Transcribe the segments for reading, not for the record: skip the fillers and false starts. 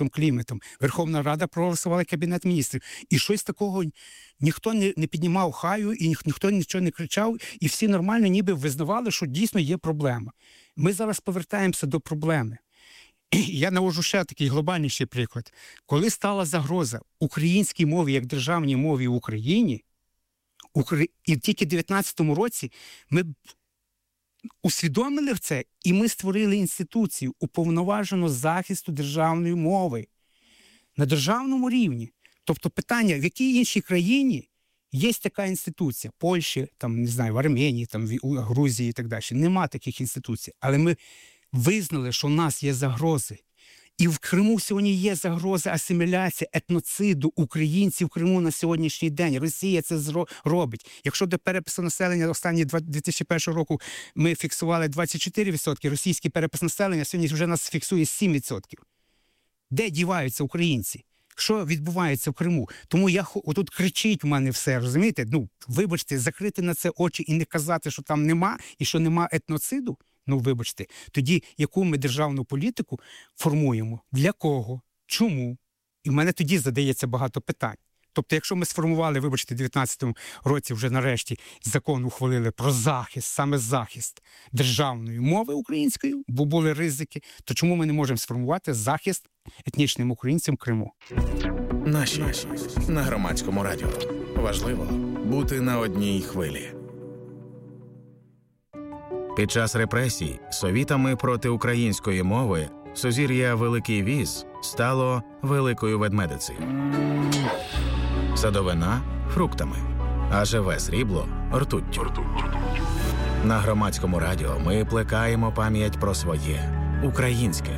Кабінетом Кліментом. Верховна Рада проголосувала Кабінет міністрів. І щось такого ніхто не піднімав хаю, і ніхто нічого не кричав, і всі нормально ніби визнавали, що дійсно є проблема. Ми зараз повертаємося до проблеми. Я навожу ще такий глобальніший приклад. Коли стала загроза українській мові як державній мові в Україні, і тільки в 19-му році ми усвідомили це, і ми створили інституцію уповноважену захисту державної мови на державному рівні. Тобто питання, в якій іншій країні є така інституція? Польщі, там, не знаю, в Арменії, там, в Грузії і так далі. Нема таких інституцій. Але ми визнали, що в нас є загрози. І в Криму сьогодні є загрози асиміляції, етноциду українців в Криму на сьогоднішній день. Росія це робить. Якщо до перепису населення останні 2001 року ми фіксували 24%, російський перепис населення сьогодні вже нас фіксує 7%. Де діваються українці? Що відбувається в Криму? Тому отут кричить в мене все, розумієте? Вибачте, закрити на це очі і не казати, що там нема, і що нема етноциду. Вибачте, тоді яку ми державну політику формуємо? Для кого? Чому? І в мене тоді задається багато питань. Тобто, якщо ми сформували, вибачте, в 19-му році вже нарешті закон ухвалили про захист, саме захист державної мови української, бо були ризики, то чому ми не можемо сформувати захист етнічним українцям в Криму? Наші на Громадському радіо. Важливо бути на одній хвилі. Під час репресій совітами проти української мови сузір'я Великий Віз стало Великою Ведмедицею. Садовина – фруктами, а живе срібло – ртуттю. На Громадському радіо ми плекаємо пам'ять про своє українське.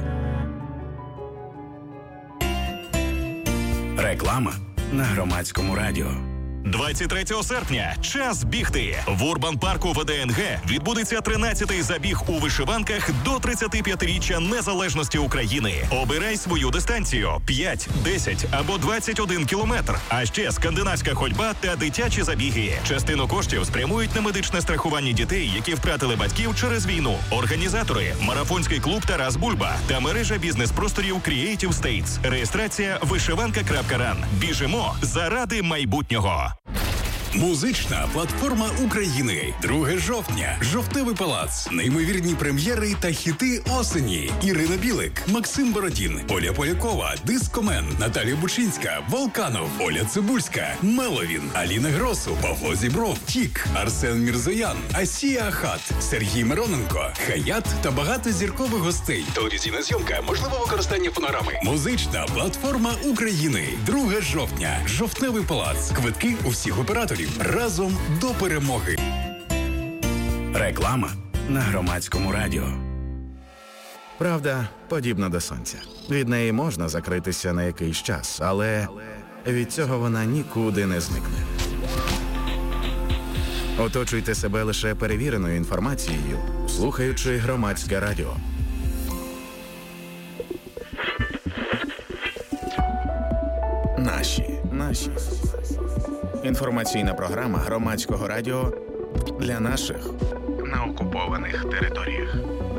Реклама на Громадському радіо. 23 серпня. Час бігти. В Урбан-парку ВДНГ відбудеться 13-й забіг у вишиванках до 35-річчя незалежності України. Обирай свою дистанцію – 5, 10 або 21 кілометр. А ще скандинавська ходьба та дитячі забіги. Частину коштів спрямують на медичне страхування дітей, які втратили батьків через війну. Організатори – марафонський клуб «Тарас Бульба» та мережа бізнес-просторів Creative States. Реєстрація вишиванка.ран. Біжимо заради майбутнього. Музична платформа України. 2 жовтня. Жовтневий палац. Неймовірні прем'єри та хіти осені. Ірина Білик, Максим Бородін, Оля Полякова, Дискомен, Наталія Бучинська, Волканов, Оля Цибульська, Меловін, Аліна Гросу, Павло Зібров, Тік, Арсен Мірзоян, Асія Ахат, Сергій Мироненко, Хаят та багато зіркових гостей. Телевізійна зйомка, можливе використання фонограми. Музична платформа України. 2 жовтня. Жовтневий палац. Квитки у всіх операторів. Разом до перемоги. Реклама на Громадському радіо. Правда подібна до сонця. Від неї можна закритися на якийсь час, але від цього вона нікуди не зникне. Оточуйте себе лише перевіреною інформацією, слухаючи Громадське радіо. Наші. Інформаційна програма Громадського радіо для наших на окупованих територіях.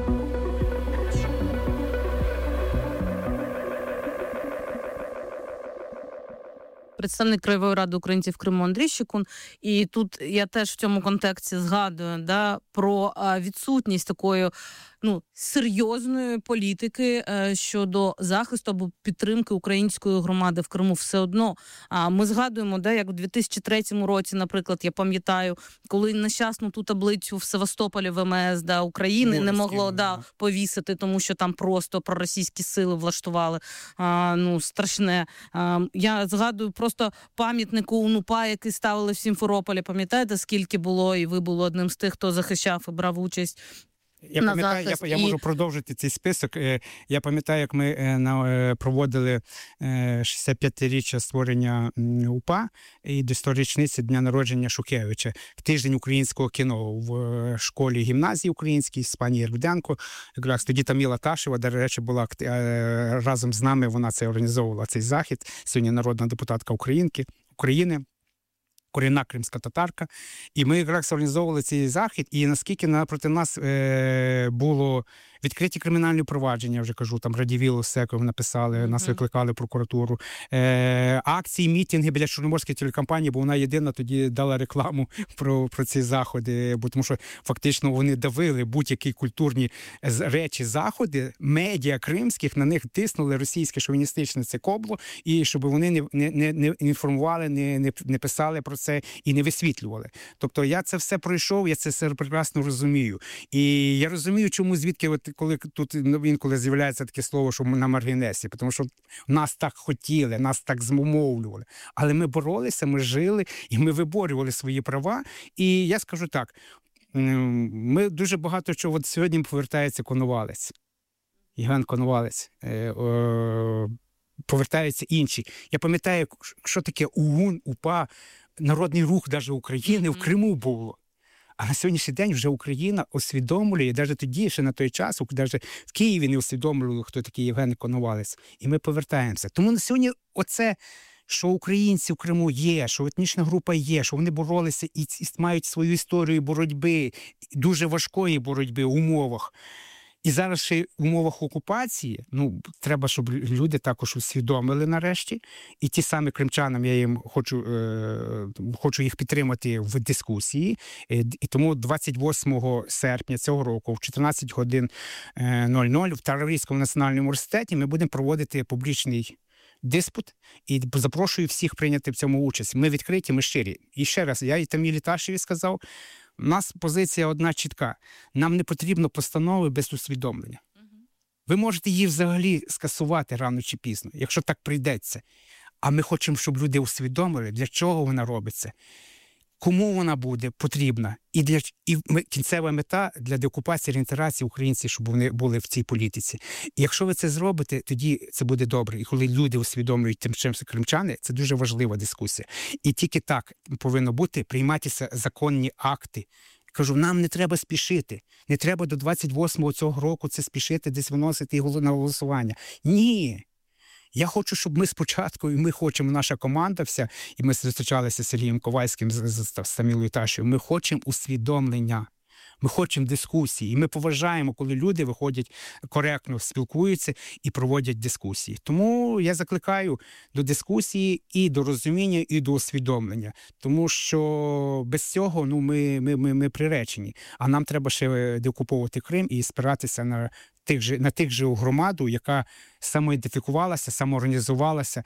Представник Краєвої ради українців в Криму Андрій Щекун. І тут я теж в цьому контексті згадую про відсутність такої серйозної політики щодо захисту або підтримки української громади в Криму. Все одно ми згадуємо, як у 2003 році, наприклад, я пам'ятаю, коли нещасну ту таблицю в Севастополі ВМС України не могло повісити, тому що там просто проросійські сили влаштували страшне. Я згадую просто пам'ятнику УНУПА, який ставили в Сімферополі. Пам'ятаєте, скільки було, і ви були одним з тих, хто захищав і брав участь. Я пам'ятаю, я можу продовжити цей список. Я пам'ятаю, як ми проводили 65-річчя створення УПА і до 100-річниці дня народження Шухевича. Тиждень українського кіно в школі гімназії українській з пані Єрвденко. Якраз тоді Таміла Ташева, до речі, була разом з нами, вона це організовувала, цей захід. Сьогодні народна депутатка України. Корінна кримська татарка. І ми якраз організовували цей захід, і наскільки проти нас було відкриті кримінальні провадження, я вже кажу, там Радівілу з Секом написали, нас викликали в прокуратуру. Акції, мітинги біля Чорноморської телекомпанії, бо вона єдина тоді дала рекламу про ці заходи, бо тому що фактично вони давили будь-які культурні речі, заходи, медіа кримських, на них тиснули російське шовіністичне це кобло, і щоб вони не інформували, не писали про це і не висвітлювали. Тобто я це все пройшов, я це все прекрасно розумію. І я розумію, чому звідки, от коли тут інколи з'являється таке слово, що ми на маргінесі, тому що нас так хотіли, нас так змовлювали. Але ми боролися, ми жили, і ми виборювали свої права. І я скажу так, ми дуже багато чого, от сьогодні повертається Коновалець, Євген Коновалець, повертаються інші. Я пам'ятаю, що таке ОУН, УПА, Народний рух навіть України в Криму було. А на сьогоднішній день вже Україна усвідомлює, навіть тоді, ще на той час, навіть в Києві не усвідомлювали, хто такий Євген Коновалець. І ми повертаємося. Тому на сьогодні оце, що українці в Криму є, що етнічна група є, що вони боролися і мають свою історію боротьби, дуже важкої боротьби в умовах. І зараз ще в умовах окупації, треба, щоб люди також усвідомили нарешті. І ті самі кримчанам, я їм хочу їх підтримати в дискусії. І тому 28 серпня цього року в 14 годин 00 в Таврійському національному університеті ми будемо проводити публічний диспут і запрошую всіх прийняти в цьому участь. Ми відкриті, ми щирі. І ще раз, я і Тамілі Ташеві сказав, у нас позиція одна чітка. Нам не потрібно постанови без усвідомлення. Ви можете її взагалі скасувати рано чи пізно, якщо так прийдеться. А ми хочемо, щоб люди усвідомили, для чого вона робиться, кому вона буде потрібна. І кінцева мета для деокупації, реінтеграції українців, щоб вони були в цій політиці. І якщо ви це зробите, тоді це буде добре. І коли люди усвідомлюють тим чим кримчани, це дуже важлива дискусія. І тільки так повинно бути, прийматися законні акти. Кажу, нам не треба спішити. Не треба до 28-го цього року це спішити, десь виносити на голосування. Ні. Я хочу, щоб ми спочатку, і ми хочемо, наша команда вся, і ми зустрічалися з Сергієм Ковальським, з Тамілою Ташевою, ми хочемо усвідомлення, ми хочемо дискусії, і ми поважаємо, коли люди виходять, коректно спілкуються і проводять дискусії. Тому я закликаю до дискусії і до розуміння, і до усвідомлення, тому що без цього ми приречені, а нам треба ще деокуповувати Крим і спиратися на тих же громаду, яка самоідентифікувалася, самоорганізувалася.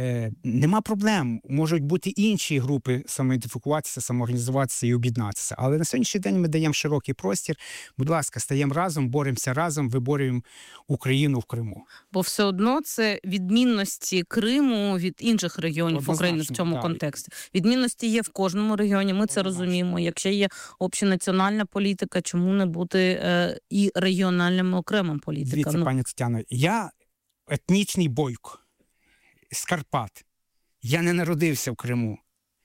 Нема проблем. Можуть бути інші групи самоідентифікуватися, самоорганізуватися і об'єднатися. Але на сьогоднішній день ми даємо широкий простір. Будь ласка, стаємо разом, боремося разом, виборюємо Україну в Криму. Бо все одно це відмінності Криму від інших регіонів Однозначно, України в цьому так. контексті. Відмінності є в кожному регіоні, ми це розуміємо. Якщо є общенаціональна політика, чому не бути і регіональними окремим політикам? Дивіться, пані Тетяно, я етнічний бойко з Карпат. Я не народився в Криму.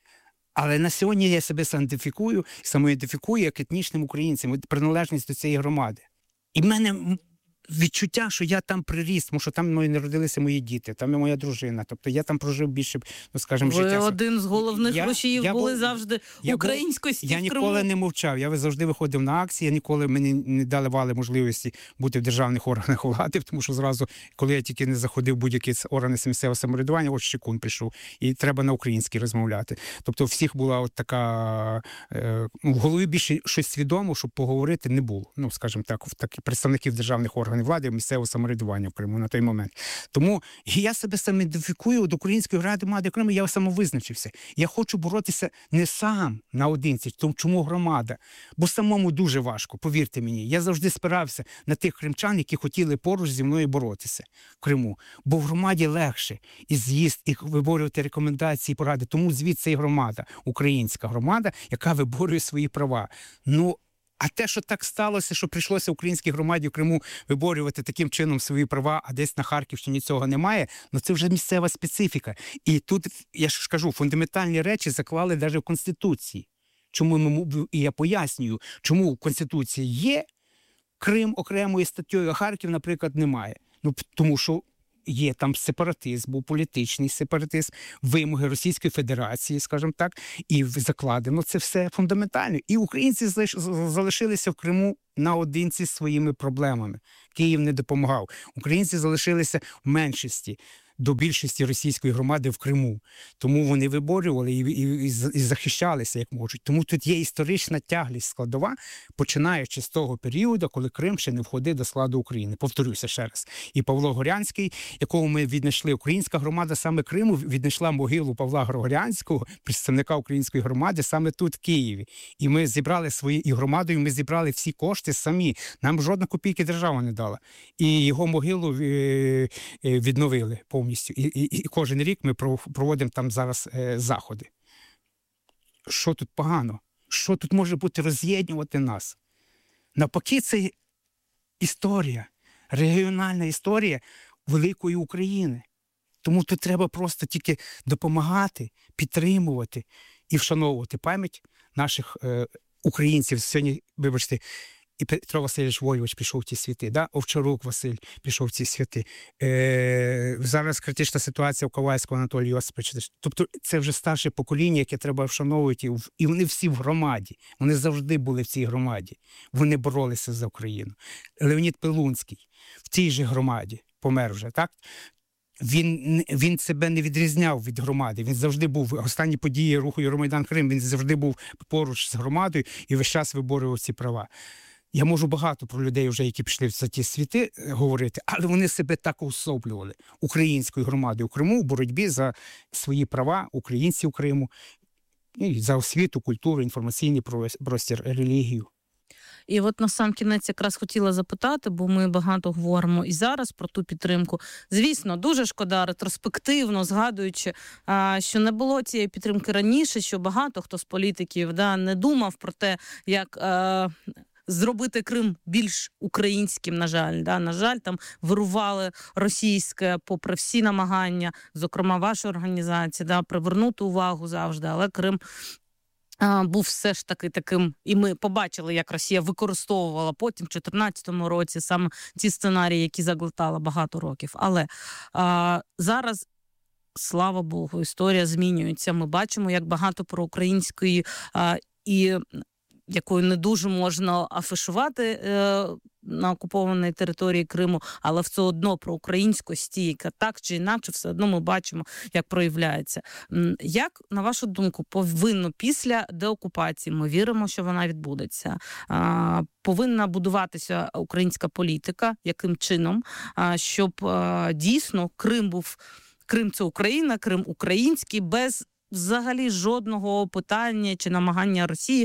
Але на сьогодні я себе самоідентифікую як етнічним українцем, приналежність до цієї громади. І в мене відчуття, що я там приріс, тому що там народилися мої діти, там і моя дружина. Тобто я там прожив більше, життя. Ви один з головних рушіїв були завжди українськості в Криму. Я ніколи не мовчав, я завжди виходив на акції, ніколи мені не давали можливості бути в державних органах влади, тому що зразу, коли я тільки не заходив в будь-які органи місцевого самоврядування, ось Щекун прийшов, і треба на українській розмовляти. Тобто у всіх була от така, в голові більше щось свідомо, щоб поговорити не було. Скажімо так, представників державних органів влади, місцевого самоврядування в Криму на той момент. Тому я себе самоідентифікую до Української громади Криму, я самовизначився. Я хочу боротися не сам наодинці, чому громада, бо самому дуже важко, повірте мені. Я завжди спирався на тих кримчан, які хотіли поруч зі мною боротися в Криму, бо в громаді легше і з'їзд, і виборювати рекомендації, поради. Тому звідси і громада, українська громада, яка виборює свої права. А те, що так сталося, що прийшлося українській громаді в Криму виборювати таким чином свої права, а десь на Харківщині цього немає, це вже місцева специфіка. І тут, я ж кажу, фундаментальні речі заклали навіть в Конституції. І я пояснюю, чому в Конституції є Крим окремою статтею, а Харків, наприклад, немає. Тому що є там сепаратизм, був політичний сепаратизм, вимоги Російської Федерації, скажімо так, і закладено це все фундаментально. І українці залишилися в Криму наодинці з своїми проблемами. Київ не допомагав. Українці залишилися в меншості до більшості російської громади в Криму. Тому вони виборювали і захищалися, як можуть. Тому тут є історична тяглість складова, починаючи з того періоду, коли Крим ще не входив до складу України. Повторюся ще раз. І Павло Горянський, якого ми віднайшли, українська громада саме Криму, віднайшла могилу Павла Горянського, представника української громади, саме тут, в Києві. І ми зібрали і громадою ми зібрали всі кошти самі. Нам жодна копійки держава не дала. І його могилу відновили повністю. І кожен рік ми проводимо там зараз заходи. Що тут погано? Що тут може бути роз'єднувати нас? Навпаки, це історія, регіональна історія великої України. Тому тут треба просто тільки допомагати, підтримувати і вшановувати пам'ять наших українців. Сьогодні, вибачте, і Петро Васильович Войович пішов в ті світи, да? Овчарук Василь пішов в ці світи. Зараз критична ситуація у Ковальського Анатолія Йосиповича. Тобто це вже старше покоління, яке треба вшановувати. І вони всі в громаді. Вони завжди були в цій громаді. Вони боролися за Україну. Леонід Пилунський в тій же громаді помер вже, так? Він себе не відрізняв від громади. Він завжди був, останні події руху Євромайдан Крим, він завжди був поруч з громадою і весь час виборював ці права. Я можу багато про людей, вже, які пішли в ті світи, говорити, але вони себе так уособлювали українською громадою у Криму в боротьбі за свої права, українців Криму, і за освіту, культуру, інформаційний простір, релігію. І от на сам кінець якраз хотіла запитати, бо ми багато говоримо і зараз про ту підтримку. Звісно, дуже шкода ретроспективно, згадуючи, що не було цієї підтримки раніше, що багато хто з політиків не думав про те, як зробити Крим більш українським, на жаль. На жаль, там вирували російське, попри всі намагання, зокрема вашої організації, привернути увагу завжди, але Крим був все ж таки таким, і ми побачили, як Росія використовувала потім в 2014 році саме ці сценарії, які заглотала багато років. Але зараз, слава Богу, історія змінюється. Ми бачимо, як багато проукраїнської і якою не дуже можна афішувати на окупованій території Криму, але все одно про українськості, яка так чи інакше, все одно ми бачимо, як проявляється. Як, на вашу думку, повинно після деокупації, ми віримо, що вона відбудеться, повинна будуватися українська політика, яким чином, щоб дійсно Крим – це Україна, Крим – український, без взагалі жодного питання чи намагання Росії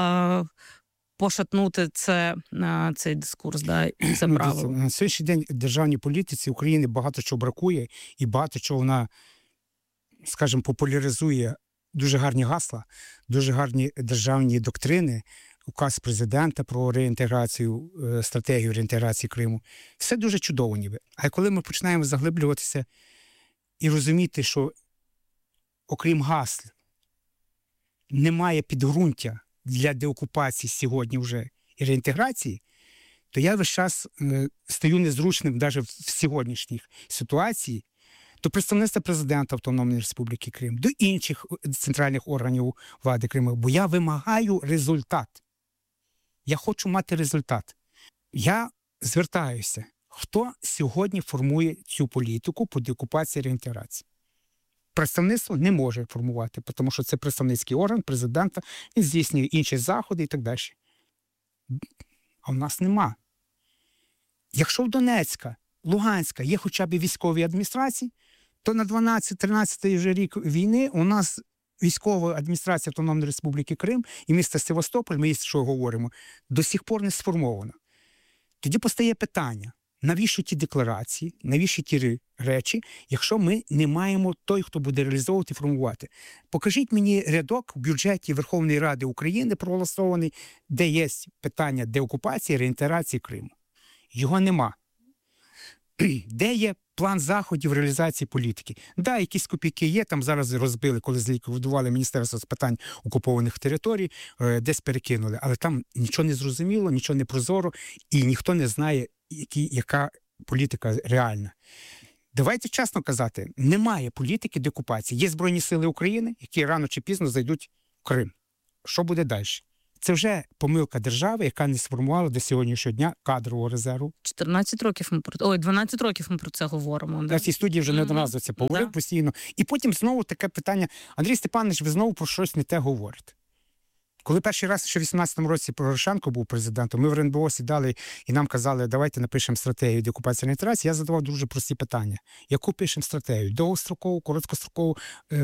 пошатнути цей дискурс, і це правило. На сьогоднішній день в державній політиці України багато чого бракує, і багато чого вона, скажімо, популяризує дуже гарні гасла, дуже гарні державні доктрини, указ президента про реінтеграцію, стратегію реінтеграції Криму. Все дуже чудово ніби. А коли ми починаємо заглиблюватися і розуміти, що окрім гасл, немає підґрунтя для деокупації сьогодні вже і реінтеграції, то я весь час стаю незручним навіть в сьогоднішній ситуації до представництва президента Автономної Республіки Крим, до інших центральних органів влади Криму, бо я вимагаю результат. Я хочу мати результат. Я звертаюся, хто сьогодні формує цю політику по деокупації і реінтеграції? Представництво не може формувати, тому що це представницький орган президента, він здійснює інші заходи і так далі. А в нас нема. Якщо в Донецька, Луганська є хоча б військові адміністрації, то на 12-13 вже рік війни у нас військова адміністрація Автономної Республіки Крим і міста Севастополь, ми що говоримо, до сих пор не сформовано. Тоді постає питання, навіщо ті декларації, навіщо ті речі, якщо ми не маємо той, хто буде реалізовувати і формувати. Покажіть мені рядок в бюджеті Верховної Ради України проголосований, де є питання деокупації, реінтеграції Криму. Його нема. Де є план заходів реалізації політики? Да, якісь копійки є, там зараз розбили, коли зліквідували Міністерство з питань окупованих територій, десь перекинули. Але там нічого не зрозуміло, нічого не прозоро, і ніхто не знає, яка політика реальна. Давайте чесно казати, немає політики деокупації. Є Збройні сили України, які рано чи пізно зайдуть в Крим. Що буде далі? Це вже помилка держави, яка не сформувала до сьогоднішнього дня кадрового резерву. 12 років ми про це говоримо. Я в цій студії вже неодноразово це говорив постійно. І потім знову таке питання: Андрій Степанович, ви знову про щось не те говорите. Коли перший раз, ще в 18-му році Порошенко був президентом, ми в РНБО сідали і нам казали, давайте напишемо стратегію деокупації і інтеграції, я задавав дуже прості питання. Яку пишемо стратегію? Довгострокову, короткострокову?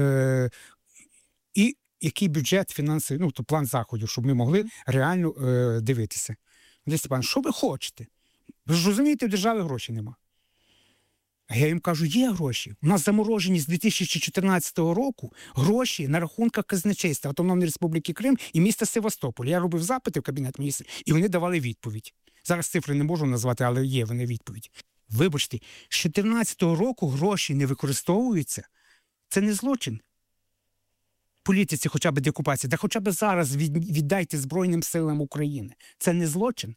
І який бюджет, фінансовий, ну, то план заходів, щоб ми могли реально дивитися. Андрій Степанович, що ви хочете? Ви ж розумієте, в держави грошей нема. А я їм кажу, є гроші. У нас заморожені з 2014 року гроші на рахунках казначейства Автономної Республіки Крим і міста Севастополь. Я робив запити в Кабінет міністрів, і вони давали відповідь. Зараз цифри не можу назвати, але є вони відповідь. Вибачте, з 2014 року гроші не використовуються. Це не злочин. Політиці хоча б деокупації, та хоча б зараз віддайте Збройним силам України. Це не злочин.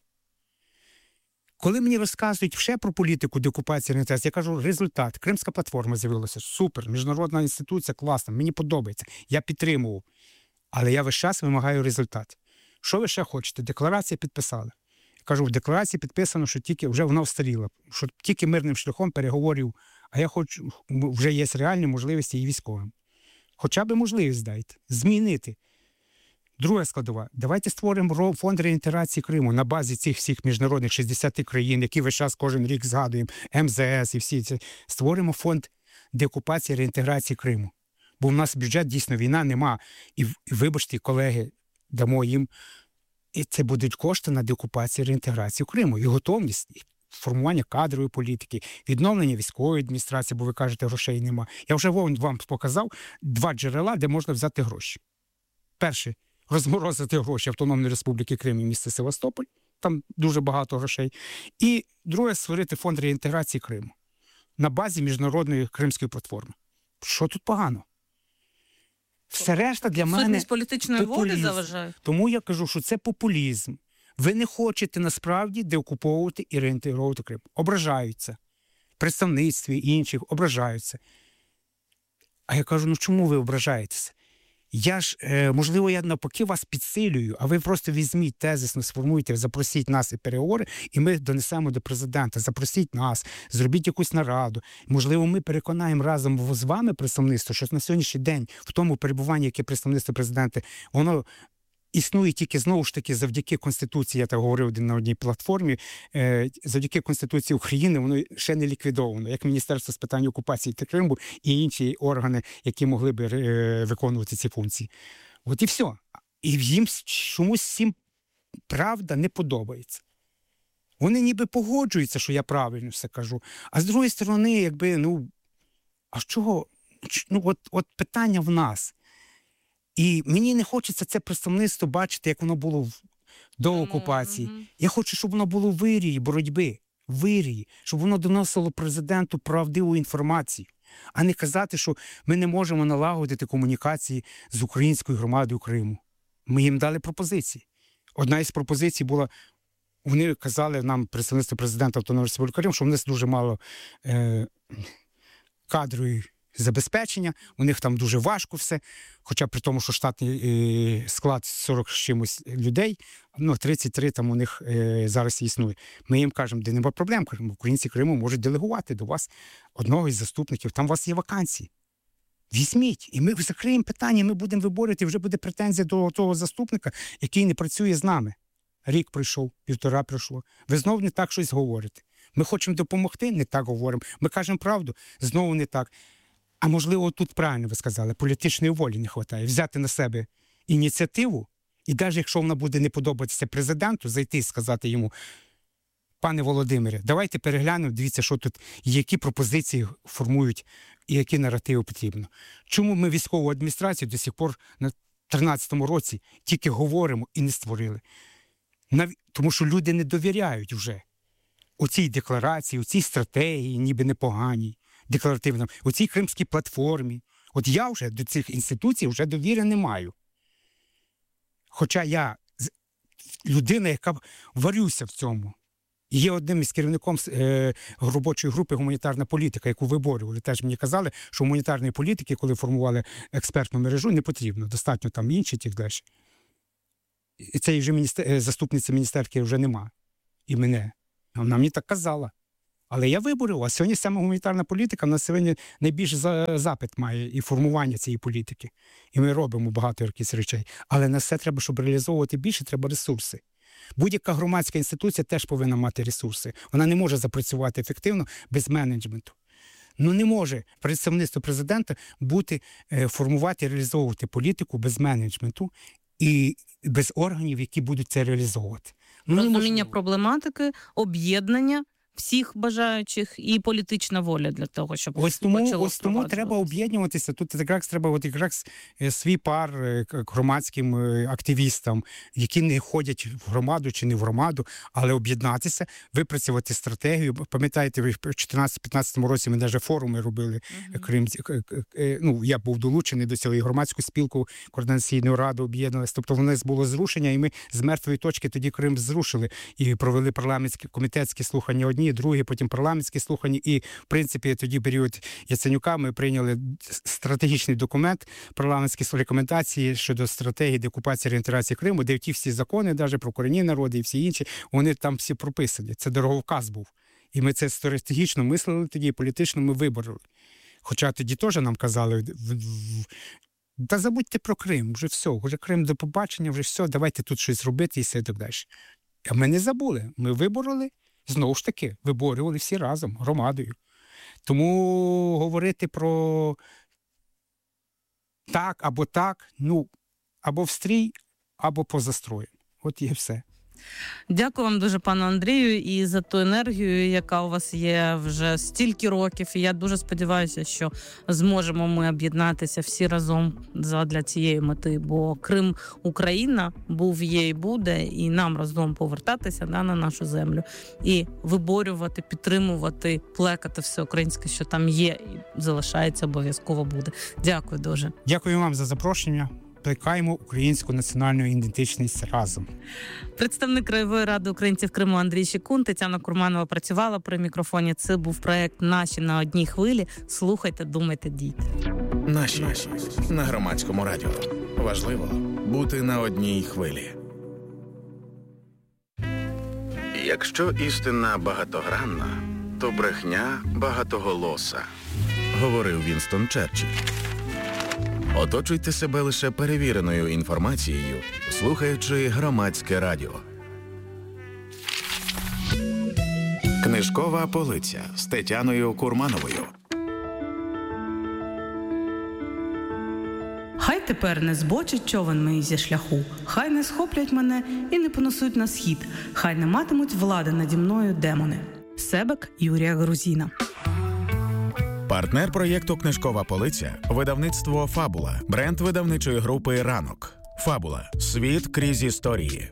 Коли мені розказують ще про політику деокупації, реінтеграції, я кажу, результат. Кримська платформа з'явилася. Супер. Міжнародна інституція, класна. Мені подобається. Я підтримував. Але я весь час вимагаю результат. Що ви ще хочете? Декларація підписали. Я кажу, в декларації підписано, що тільки вже вона встаріла. Що тільки мирним шляхом переговорів. А я хочу, вже є реальні можливості і військовим. Хоча б можливість дайте. Змінити. Друга складова. Давайте створимо фонд реінтеграції Криму на базі цих всіх міжнародних 60 країн, які весь час кожен рік згадуємо, МЗС і всі ці. Створимо фонд деокупації реінтеграції Криму. Бо в нас бюджет, дійсно, війна нема. І вибачте, колеги, дамо їм. І це будуть кошти на деокупацію реінтеграцію Криму. І готовність, і формування кадрової політики, відновлення військової адміністрації, бо ви кажете, грошей нема. Я вже вам показав 2 джерела, де можна взяти гроші. Перше – розморозити гроші Автономної Республіки Крим і міста Севастополь, там дуже багато грошей. І друге – створити фонд реінтеграції Криму на базі міжнародної Кримської платформи. Що тут погано? Все решта для мене сутність політичної волі популізм. заважає. Тому я кажу, що це популізм. Ви не хочете насправді деокуповувати і реінтегровувати Крим. Ображаються. Представництві інших ображаються. А я кажу, ну чому ви ображаєтеся? Я ж, можливо, я навпаки вас підсилюю, а ви просто візьміть тезисно, сформуйте, запросіть нас і переговори, і ми донесемо до президента. Запросіть нас, зробіть якусь нараду. Можливо, ми переконаємо разом з вами представництво, що на сьогоднішній день в тому перебуванні, яке представництво президента, воно існує тільки, знову ж таки, завдяки Конституції, я так говорив на одній платформі, завдяки Конституції України воно ще не ліквідовано, як Міністерство з питань окупації та Криму і інші органи, які могли б виконувати ці функції. От і все. І їм чомусь всім правда не подобається. Вони ніби погоджуються, що я правильно все кажу. А з другої сторони, якби, а з чого? От питання в нас. І мені не хочеться це представництво бачити, як воно було до окупації. Я хочу, щоб воно було в вирії боротьби, щоб воно доносило президенту правдиву інформацію, а не казати, що ми не можемо налагодити комунікації з українською громадою Криму. Ми їм дали пропозиції. Одна із пропозицій була, вони казали нам, представництво президента Автономної Республіки Крим, що в нас дуже мало кадрової забезпечення, у них там дуже важко все, хоча при тому, що штатний склад 40 з чимось людей, 33 там у них зараз існує. Ми їм кажемо, де нема проблем, українці Криму можуть делегувати до вас одного із заступників, там у вас є вакансії. Візьміть, і ми закриємо питання, ми будемо виборювати, вже буде претензія до того заступника, який не працює з нами. Рік пройшов, 1,5 пройшло. Ви знову не так щось говорите. Ми хочемо допомогти, не так говоримо. Ми кажемо правду, знову не так. А можливо, тут правильно ви сказали, політичної волі не вистачає. Взяти на себе ініціативу, і навіть якщо вона буде не подобатися президенту, зайти і сказати йому, пане Володимире, давайте переглянемо, дивіться, що тут, які пропозиції формують і які наративи потрібно. Чому ми військову адміністрацію до сих пор на 13-му році тільки говоримо і не створили? Тому що люди не довіряють вже у цій декларації, у цій стратегії, ніби непоганій, декларативно, у цій кримській платформі. От я вже до цих інституцій вже довіри не маю. Хоча я людина, яка варюся в цьому. І є одним із керівником робочої групи «Гуманітарна політика», яку виборювали. Теж мені казали, що гуманітарної політики, коли формували експертну мережу, не потрібно. Достатньо там інші тих далі. І цієї вже заступниці міністерки вже нема. І мене. Вона мені так казала. Але я виборював. А сьогодні саме гуманітарна політика, в нас сьогодні найбільш запит має і формування цієї політики. І ми робимо багато якихось речей. Але на все треба, щоб реалізовувати більше, треба ресурси. Будь-яка громадська інституція теж повинна мати ресурси. Вона не може запрацювати ефективно без менеджменту. Не може представництво президента формувати і реалізовувати політику без менеджменту і без органів, які будуть це реалізовувати. Розуміння проблематики, об'єднання всіх бажаючих і політична воля для того, щоб ось тому треба об'єднуватися. Тут якраз треба свій пар громадським активістам, які не ходять в громаду чи не в громаду, але об'єднатися, випрацювати стратегію. Пам'ятаєте, в 2014-2015 році ми навіть форуми робили. Я був долучений до цього, і громадську спілку, координаційну раду об'єдналися. Тобто в нас було зрушення, і ми з мертвої точки тоді Крим зрушили. І провели парламентські комітетські слухання одні, другі, потім парламентські слухання. І, в принципі, тоді період Яценюка ми прийняли стратегічний документ, парламентські рекомендації щодо стратегії деокупації реінтеграції Криму, де ті всі закони, навіть про корінні народи і всі інші, вони там всі прописані. Це дороговказ був. І ми це стратегічно мислили тоді, і політично ми вибороли. Хоча тоді теж нам казали, та забудьте про Крим, вже все, вже Крим до побачення, вже все, давайте тут щось робити і все так далі. А ми не забули, ми вибороли, знову ж таки, виборювали всі разом, громадою. Тому говорити про так, або в стрій, або поза строєм. От і все. Дякую вам дуже, пане Андрію, і за ту енергію, яка у вас є вже стільки років. І я дуже сподіваюся, що зможемо ми об'єднатися всі разом задля цієї мети. Бо Крим – Україна, був, є і буде, і нам разом повертатися на нашу землю. І виборювати, підтримувати, плекати все українське, що там є, і залишається, обов'язково буде. Дякую дуже. Дякую вам за запрошення. Плекаємо українську національну ідентичність разом. Представник Краєвої ради українців Криму Андрій Щекун, Тетяна Курманова працювала при мікрофоні. Це був проект «Наші на одній хвилі». Слухайте, думайте, дійте. Наші на Громадському радіо. Важливо бути на одній хвилі. Якщо істина багатогранна, то брехня багатоголоса, говорив Вінстон Черчилль. Оточуйте себе лише перевіреною інформацією, слухаючи Громадське радіо. Книжкова полиця з Тетяною Курмановою. Хай тепер не збочить човен мій зі шляху, хай не схоплять мене і не понесуть на схід, хай не матимуть влади наді мною демони. Себек Юрія Грузіна. Партнер проєкту «Книжкова полиця» – видавництво «Фабула», бренд видавничої групи «Ранок». «Фабула» – світ крізь історії.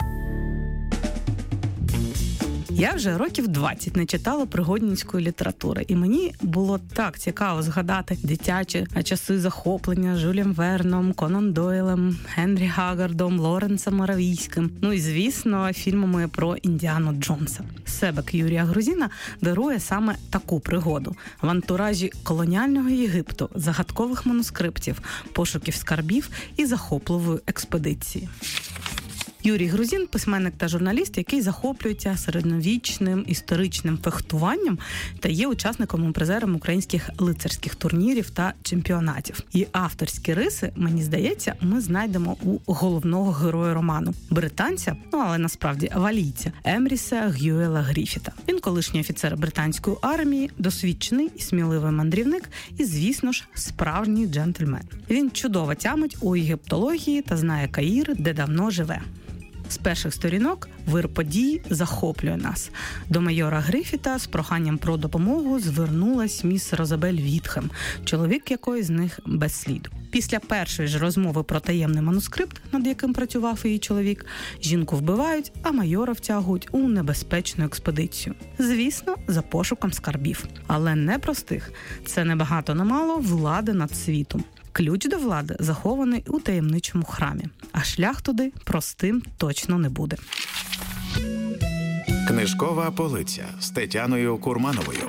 Я вже років 20 не читала пригодницької літератури, і мені було так цікаво згадати дитячі часи захоплення Жюлем Верном, Конан Дойлем, Генрі Гагардом, Лоренсом Аравійським, і, звісно, фільмами про Індіану Джонса. Себек Юрія Грузіна дарує саме таку пригоду в антуражі колоніального Єгипту, загадкових манускриптів, пошуків скарбів і захопливої експедиції. Юрій Грузін – письменник та журналіст, який захоплюється середньовічним історичним фехтуванням та є учасником і призером українських лицарських турнірів та чемпіонатів. І авторські риси, мені здається, ми знайдемо у головного героя роману – британця, але насправді валійця, Емріса Гюела Гріфіта. Він колишній офіцер британської армії, досвідчений і сміливий мандрівник і, звісно ж, справжній джентльмен. Він чудово тямить у єгиптології та знає Каїр, де давно живе. З перших сторінок вир подій захоплює нас. До майора Гріфіта з проханням про допомогу звернулась міс Розабель Вітхем, чоловік якої з них без сліду. Після першої ж розмови про таємний манускрипт, над яким працював її чоловік, жінку вбивають, а майора втягують у небезпечну експедицію. Звісно, за пошуком скарбів. Але не простих. Це не багато не мало влади над світом. Ключ до влади захований у таємничому храмі, а шлях туди простим точно не буде. Книжкова полиця з Тетяною Курмановою.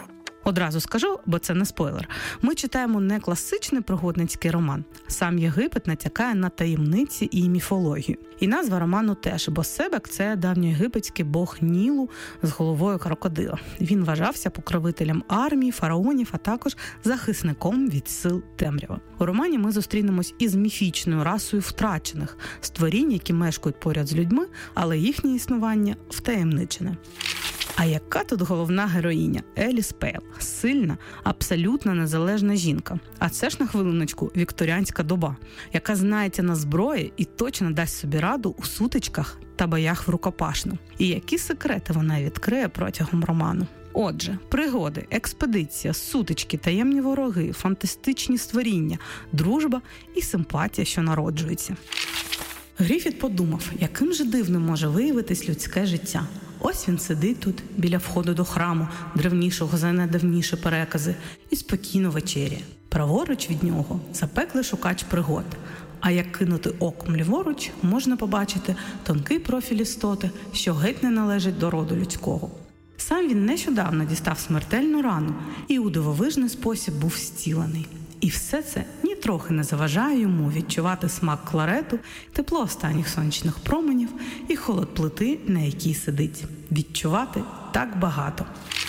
Одразу скажу, бо це не спойлер. Ми читаємо не класичний пригодницький роман. Сам Єгипет натякає на таємниці і міфологію. І назва роману теж, бо Себек – це давньоєгипетський бог Нілу з головою крокодила. Він вважався покровителем армії, фараонів, а також захисником від сил темряви. У романі ми зустрінемось із міфічною расою втрачених – створінь, які мешкають поряд з людьми, але їхнє існування втаємничене. А яка тут головна героїня? Еліс Пейл. Сильна, абсолютно незалежна жінка. А це ж на хвилиночку вікторіанська доба, яка знається на зброї і точно дасть собі раду у сутичках та боях в рукопашну. І які секрети вона відкриє протягом роману. Отже, пригоди, експедиція, сутички, таємні вороги, фантастичні створіння, дружба і симпатія, що народжується. Гріфіт подумав, яким же дивним може виявитись людське життя. Ось він сидить тут, біля входу до храму, древнішого за найдавніші перекази, і спокійно вечеряє. Праворуч від нього запеклий шукач пригод. А як кинути оком ліворуч, можна побачити тонкий профіль істоти, що геть не належить до роду людського. Сам він нещодавно дістав смертельну рану і у дивовижний спосіб був зцілений. І все це нітрохи не заважає йому відчувати смак кларету, тепло останніх сонячних променів і холод плити, на якій сидить. Відчувати так багато.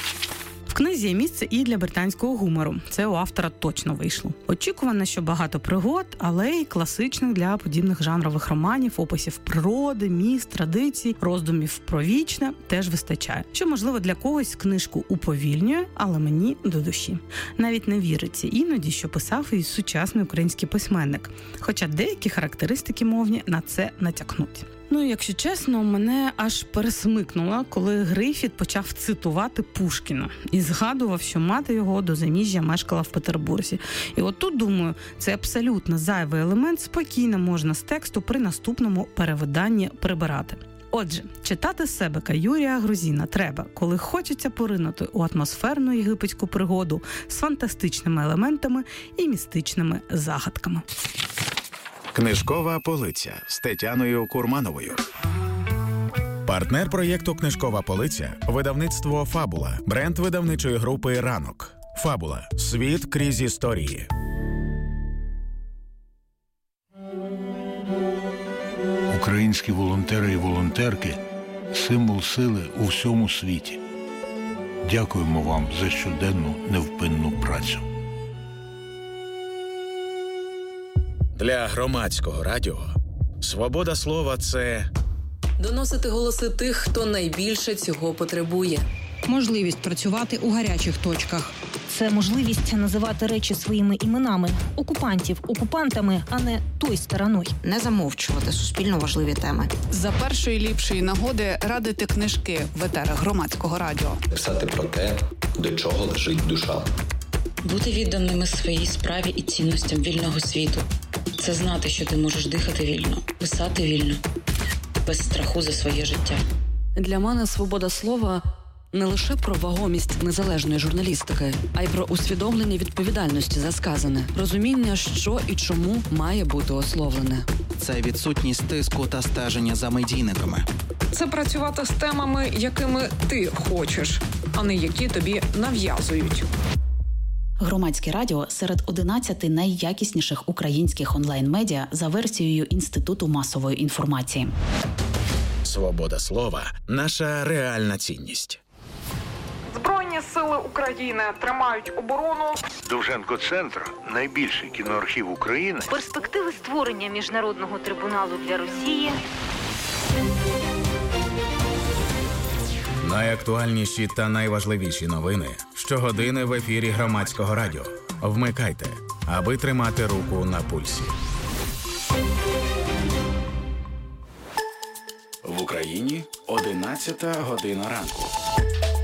В книзі є місце і для британського гумору. Це у автора точно вийшло. Очікувано, що багато пригод, але й класичних для подібних жанрових романів, описів природи, міст, традицій, роздумів про вічне теж вистачає. Що, можливо, для когось книжку уповільнює, але мені до душі. Навіть не віриться іноді, що писав і сучасний український письменник. Хоча деякі характеристики мовні на це натякнуть. Ну, якщо чесно, мене аж пересмикнуло, коли Грифіт почав цитувати Пушкіна і згадував, що мати його до заміжжя мешкала в Петербурзі. І от тут, думаю, це абсолютно зайвий елемент, спокійно можна з тексту при наступному перевиданні прибирати. Отже, читати Себека Юрія Грузіна треба, коли хочеться поринути у атмосферну єгипетську пригоду з фантастичними елементами і містичними загадками. Книжкова полиця з Тетяною Курмановою. Партнер проєкту «Книжкова полиця» – видавництво «Фабула», бренд видавничої групи «Ранок». «Фабула» – світ крізь історії. Українські волонтери і волонтерки – символ сили у всьому світі. Дякуємо вам за щоденну невпинну працю. Для громадського радіо свобода слова – це доносити голоси тих, хто найбільше цього потребує. Можливість працювати у гарячих точках. Це можливість називати речі своїми іменами. Окупантів окупантами, а не той стороною. Не замовчувати суспільно важливі теми. За першої ліпшої нагоди радити книжки в етерах громадського радіо. Писати про те, до чого лежить душа. Бути відданими своїй справі і цінностям вільного світу. Це знати, що ти можеш дихати вільно, писати вільно, без страху за своє життя. Для мене свобода слова – не лише про вагомість незалежної журналістики, а й про усвідомлення відповідальності за сказане, розуміння, що і чому має бути ословлене. Це відсутність тиску та стеження за медійниками. Це працювати з темами, якими ти хочеш, а не які тобі нав'язують. Громадське радіо серед 11 найякісніших українських онлайн-медіа за версією Інституту масової інформації. Свобода слова – наша реальна цінність. Збройні сили України тримають оборону. Довженко-центр – найбільший кіноархів України. Перспективи створення міжнародного трибуналу для Росії. Найактуальніші та найважливіші новини щогодини в ефірі Громадського радіо. Вмикайте, аби тримати руку на пульсі. В Україні 11 година ранку.